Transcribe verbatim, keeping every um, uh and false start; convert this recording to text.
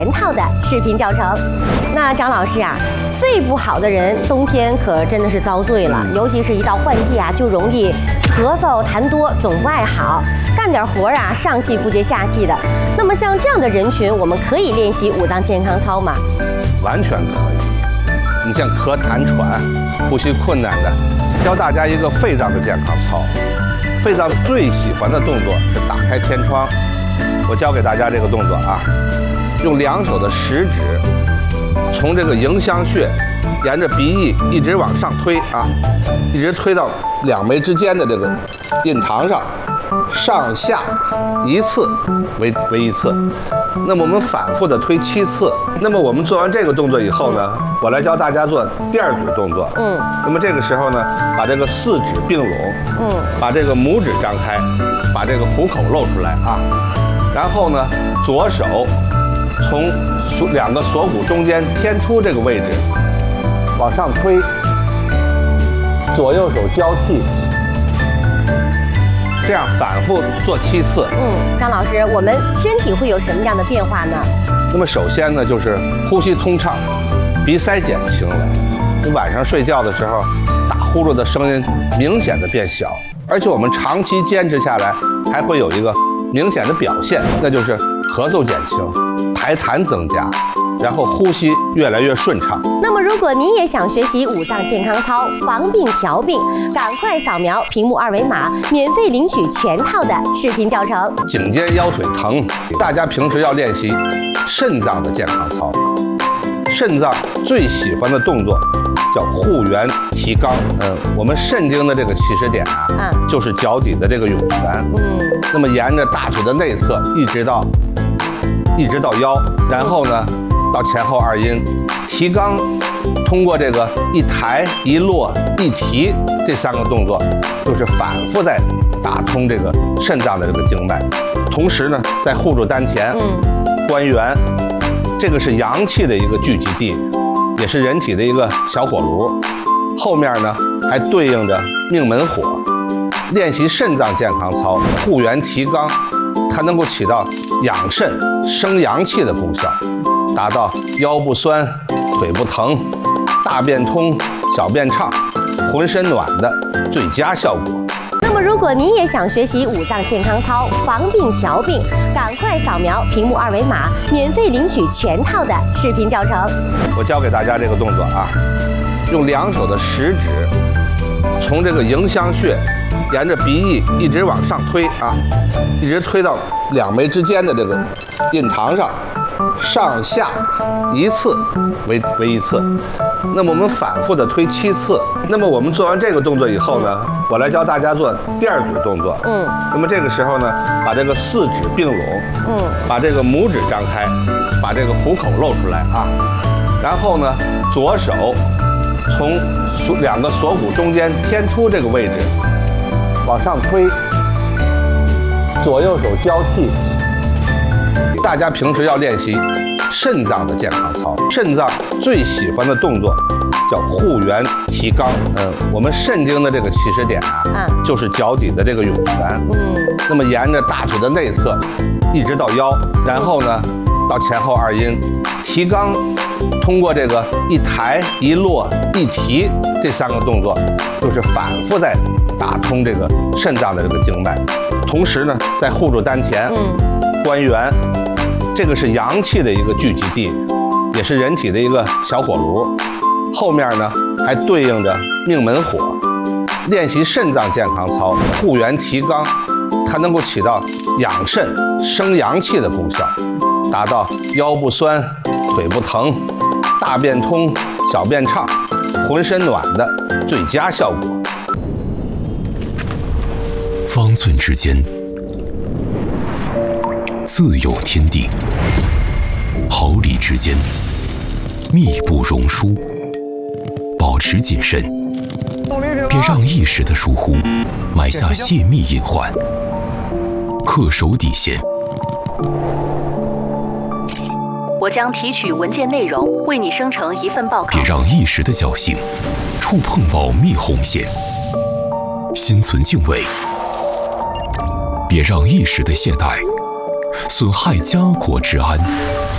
全套的视频教程。那张老师啊，肺不好的人冬天可真的是遭罪了，尤其是一到换季啊，就容易咳嗽、痰多，总不爱好，干点活啊上气不接下气的。那么像这样的人群，我们可以练习五脏健康操吗？ 完全可以。你像咳痰喘、呼吸困难的，教大家一个肺脏的健康操。肺脏最喜欢的动作是打开天窗。我教给大家这个动作啊，用两手的食指从这个迎香穴沿着鼻翼一直往上推啊，一直推到两眉之间的这个印堂上，上下一次为为一次。那么我们反复的推七次。那么我们做完这个动作以后呢，我来教大家做第二组动作。嗯。那么这个时候呢，把这个四指并拢，嗯，把这个拇指张开，把这个虎口露出来啊。然后呢，左手从锁两个锁骨中间天突这个位置往上推，左右手交替。这样反复做七次。 嗯，张老师，我们身体会有什么样的变化呢？ 那么首先呢，就是呼吸通畅，鼻塞减轻了。你晚上睡觉的时候，打呼噜的声音明显的变小，而且我们长期坚持下来，还会有一个明显的表现，那就是咳嗽减轻，排痰增加，然后呼吸越来越顺畅。 那么如果您也想学习五脏健康操，防病调病，赶快扫描屏幕二维码，免费领取全套的视频教程。 颈肩腰腿疼，大家平时要练习肾脏的健康操。肾脏最喜欢的动作叫护元提肛。嗯，我们肾经的这个起始点啊，嗯，就是脚底的这个涌泉。嗯，那么沿着大腿的内侧一直到一直到腰，然后呢到前后二阴。提肛通过这个一抬一落一提这三个动作，就是反复在打通这个肾脏的这个经脉，同时呢在护住丹田、嗯、关元，这个是阳气的一个聚集地，也是人体的一个小火炉。后面呢还对应着命门火。练习肾脏健康操，护元提肛，它能够起到养肾生阳气的功效，达到腰不酸、腿不疼、大便通、小便畅、浑身暖的最佳效果。 那么如果您也想学习五脏健康操，防病调病，赶快扫描屏幕二维码，免费领取全套的视频教程。 我教给大家这个动作啊，用两手的食指从这个迎香穴沿着鼻翼一直往上推啊，一直推到两眉之间的这个印堂上，上下一次为为一次。那么我们反复的推七次。那么我们做完这个动作以后呢，我来教大家做第二组动作。嗯。那么这个时候呢，把这个四指并拢，嗯，把这个拇指张开，把这个虎口露出来啊。然后呢，左手从锁两个锁骨中间天突这个位置往上推，左右手交替。大家平时要练习肾脏的健康操。肾脏最喜欢的动作叫护元提肛。嗯，我们肾经的这个起始点啊，嗯，就是脚底的这个涌泉。嗯，那么沿着大腿的内侧一直到腰，然后呢到前后二阴。提肛通过这个一抬一落一提这三个动作，就是反复在打通这个肾脏的这个经脉，同时呢在护住丹田、嗯、关元，这个是阳气的一个聚集地，也是人体的一个小火炉。后面呢还对应着命门火。练习肾脏健康操，护元提肛，它能够起到养肾生阳气的功效，达到腰不酸、腿不疼、大便通、小便畅、浑身暖的最佳效果。 方寸之间自有天地，毫厘之间密不容疏。保持谨慎，别让一时的疏忽埋下泄密隐患。恪守底线。 我将提取文件内容，为你生成一份报告。 别让一时的侥幸触碰保密红线。心存敬畏，别让一时的懈怠损害家国之安。